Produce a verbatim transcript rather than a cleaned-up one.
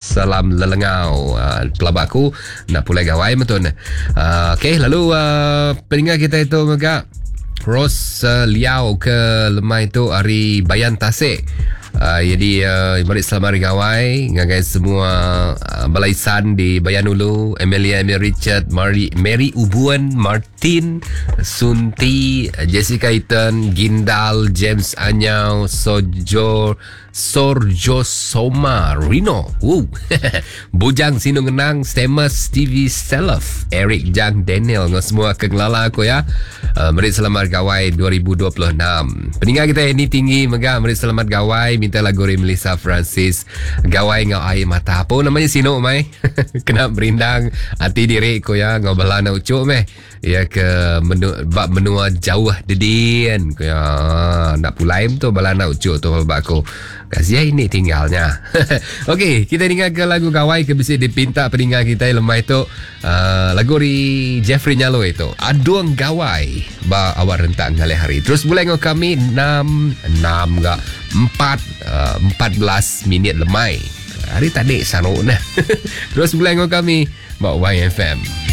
salam lelengau. Uh, pelabak aku nak pulai gawai betul. Uh, okay, lalu uh, peninggal kita itu agak Ros uh, Liao ke lemah itu hari Bayan Tasik. Uh, jadi uh, balik selamat hari gawai ngagai semua uh, balaisan di Bayan Ulu, Amelia, Mary Richard, Mary, Mary Ubuan, Martin, Sunti, Jessica Eaton, Gindal, James Anyau, Sojo, Sorjo Soma, Rino, Woo. Bujang Sinung Genang, Stemas, Stevie Selef, Eric Jang, Daniel, dengan semua kengelala aku ya. Uh, Merit Selamat Gawai dua ribu dua puluh enam. Peninggal kita ini tinggi megah. Merit Selamat Gawai minta lagu dari Melissa Francis. Gawai ngau air mata. Apa namanya sino mai? Kena berindang hati diri ko ya ngau bala na ucuk meh. Ya ke menu bab menua jauh dedian ko ya nak pulai tu bala na ucuk tu bab aku. Kasih ini tinggalnya. Okey, kita dengar ke lagu Gawai ke bisa dipinta peninggal kita lemah itu uh, lagu dari Jeffrey Nyalo itu. Aduang Gawai ba awak rentak ngalih hari. Terus boleh ngau kami enam enam enggak empat uh, empat belas minit lemai. Hari tadi sanok nah. Terus boleh ngau kami ba Y F M.